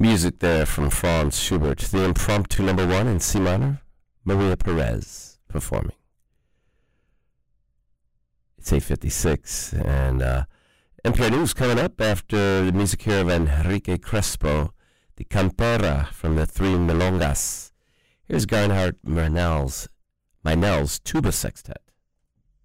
Music there from Franz Schubert, the impromptu number 1 in C minor, Maria Perez performing. It's 8:56, and NPR News coming up after the music here of Enrique Crespo, the Campera from the Three Milongas. Here's Garnhart Meinel's Tuba Sextet.